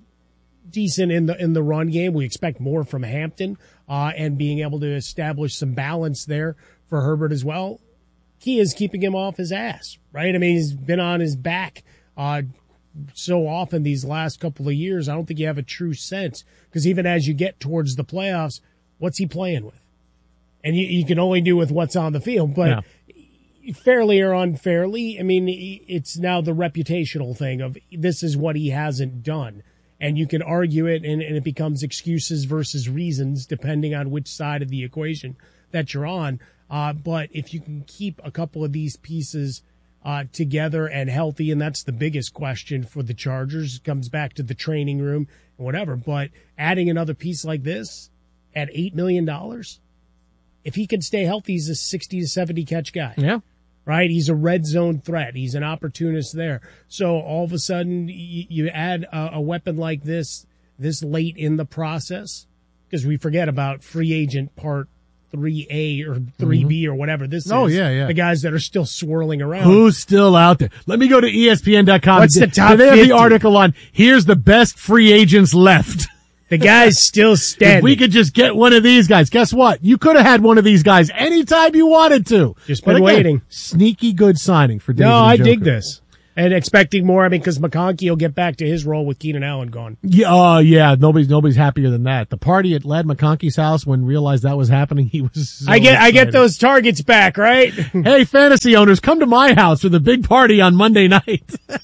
decent in the, in the run game. We expect more from Hampton, uh, and being able to establish some balance there for Herbert as well. Key is keeping him off his ass, right? I mean, he's been on his back uh, so often these last couple of years. I don't think you have a true sense because even as you get towards the playoffs, what's he playing with? And you, you can only do with what's on the field. But yeah. fairly or unfairly, I mean, it's now the reputational thing of this is what he hasn't done. And you can argue it, and, and it becomes excuses versus reasons depending on which side of the equation that you're on. Uh, but if you can keep a couple of these pieces uh, together and healthy, and that's the biggest question for the Chargers, it comes back to the training room and whatever. But adding another piece like this at eight million dollars, if he can stay healthy, he's a sixty to seventy catch guy. Yeah. Right? He's a red zone threat. He's an opportunist there. So all of a sudden, you, you add a, a weapon like this, this late in the process, because we forget about free agent part three A or three B or whatever this Oh, is. yeah, yeah. The guys that are still swirling around. Who's still out there? Let me go to E S P N dot com. What's the top Do they have fifty? the article on, here's the best free agents left. The guy's still standing. If we could just get one of these guys. Guess what? You could have had one of these guys anytime you wanted to. Just But been again, waiting. Sneaky good signing for David No, I Njoku. dig this. And expecting more. I mean, because McConkey will get back to his role with Keenan Allen gone. Yeah, uh, yeah. Nobody's nobody's happier than that. The party at Lad McConkey's house when realized that was happening, he was. So I get, I get excited. those targets back, right? Hey, fantasy owners, come to my house for the big party on Monday night.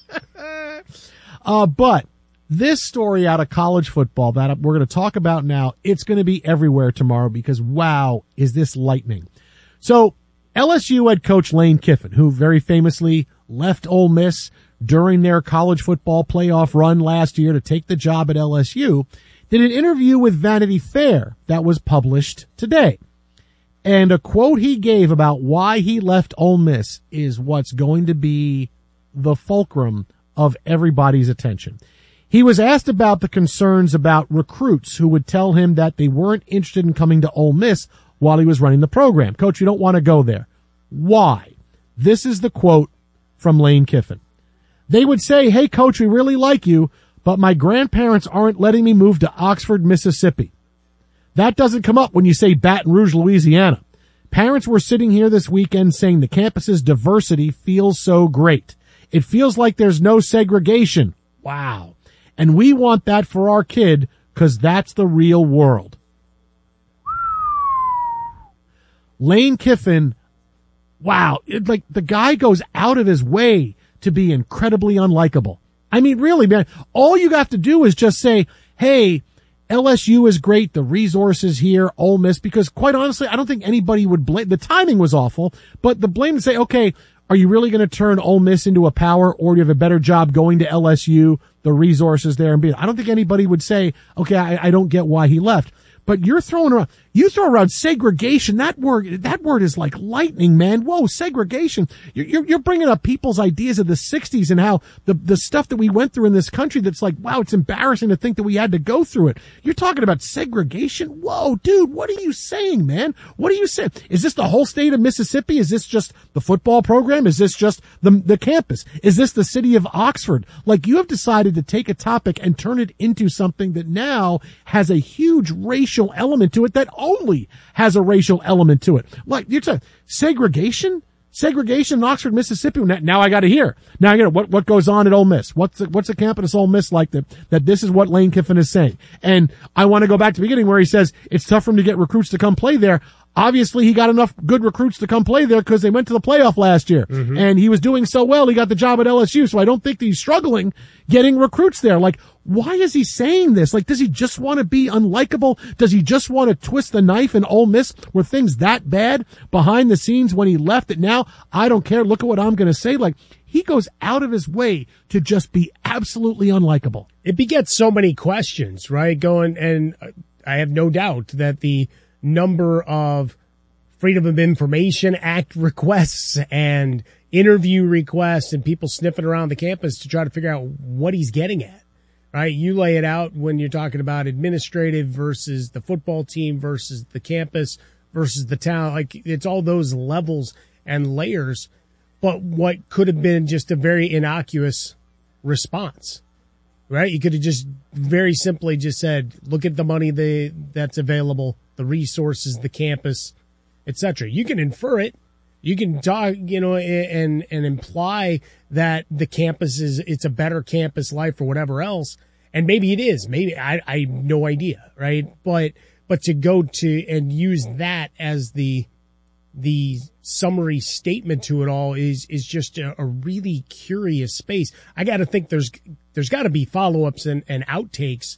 uh, but this story out of college football that we're going to talk about now, it's going to be everywhere tomorrow because wow, is this lightning. So L S U head coach Lane Kiffin, who very famously left Ole Miss during their college football playoff run last year to take the job at L S U, did an interview with Vanity Fair that was published today. And a quote he gave about why he left Ole Miss is what's going to be the fulcrum of everybody's attention. He was asked about the concerns about recruits who would tell him that they weren't interested in coming to Ole Miss while he was running the program. Coach, you don't want to go there. Why? This is the quote from Lane Kiffin. They would say, hey, coach, we really like you, but my grandparents aren't letting me move to Oxford, Mississippi. That doesn't come up when you say Baton Rouge, Louisiana. Parents were sitting here this weekend saying the campus's diversity feels so great. It feels like there's no segregation. Wow. And we want that for our kid because that's the real world. Lane Kiffin, wow, it, like the guy goes out of his way to be incredibly unlikable. I mean, really, man, all you have to do is just say, hey, L S U is great, the resources here, Ole Miss, because quite honestly, I don't think anybody would blame, the timing was awful, but the blame to say, okay, are you really going to turn Ole Miss into a power, or do you have a better job going to L S U, the resources there, and being, I don't think anybody would say, okay, I, I don't get why he left. But you're throwing around, you throw around segregation. That word, that word is like lightning, man. Whoa, segregation. You're, you're, you're bringing up people's ideas of the sixties and how the, the stuff that we went through in this country that's like, wow, it's embarrassing to think that we had to go through it. You're talking about segregation? Whoa, dude, what are you saying, man? What are you saying? Is this the whole state of Mississippi? Is this just the football program? Is this just the, the campus? Is this the city of Oxford? Like, you have decided to take a topic and turn it into something that now has a huge racial element to it that only has a racial element to it. Like, you're talking segregation? Segregation in Oxford, Mississippi. Now I got to hear. Now I got to what what goes on at Ole Miss. What's the, what's the campus Ole Miss like that that this is what Lane Kiffin is saying. And I want to go back to the beginning where he says it's tough for him to get recruits to come play there. Obviously, he got enough good recruits to come play there because they went to the playoff last year. Mm-hmm. And he was doing so well, he got the job at L S U. So I don't think that he's struggling getting recruits there. Like, why is he saying this? Like, does he just want to be unlikable? Does he just want to twist the knife in Ole Miss? Were things that bad behind the scenes when he left it? Now, I don't care. Look at what I'm going to say. Like, he goes out of his way to just be absolutely unlikable. It begets so many questions, right? Going, and I have no doubt that the number of Freedom of Information Act requests and interview requests and people sniffing around the campus to try to figure out what he's getting at, right? You lay it out when you're talking about administrative versus the football team versus the campus versus the town. Like, it's all those levels and layers, but what could have been just a very innocuous response, right? You could have just very simply just said, look at the money they, that's available, the resources, the campus, et cetera. You can infer it. You can talk, you know, and, and imply that the campus is, it's a better campus life or whatever else. And maybe it is. Maybe I, I have no idea. Right. But, but to go to and use that as the, the summary statement to it all is, is just a, a really curious space. I got to think there's, there's got to be follow-ups and, and outtakes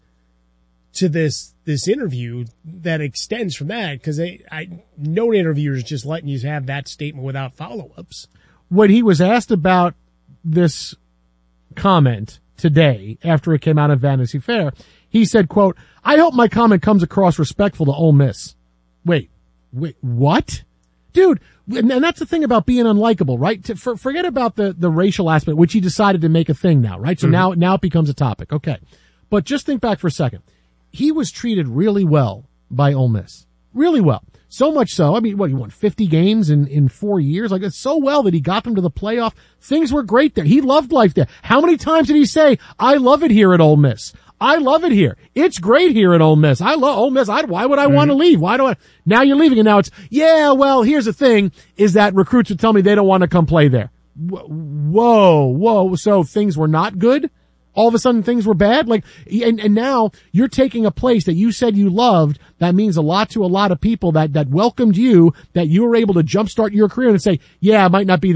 to this, this interview that extends from that. Cause I, I, no interviewer is just letting you have that statement without follow-ups. When he was asked about this comment today after it came out of Vanity Fair, he said, quote, I hope my comment comes across respectful to Ole Miss. Wait, wait, what? Dude, and that's the thing about being unlikable, right? To, for, forget about the, the racial aspect, which he decided to make a thing now, right? So mm-hmm. now, now it becomes a topic. Okay. But just think back for a second. He was treated really well by Ole Miss. Really well. So much so, I mean, what, he won fifty games in, in four years? Like, it's so well that he got them to the playoff. Things were great there. He loved life there. How many times did he say, I love it here at Ole Miss? I love it here. It's great here at Ole Miss. I love Ole Miss. I, why would I mm-hmm. want to leave? Why do I? Now you're leaving, and now it's, yeah, well, here's the thing, is that recruits would tell me they don't want to come play there. Whoa, whoa. So things were not good? All of a sudden things were bad? Like, and, and now you're taking a place that you said you loved. That means a lot to a lot of people that, that welcomed you, that you were able to jumpstart your career and say, yeah, it might not be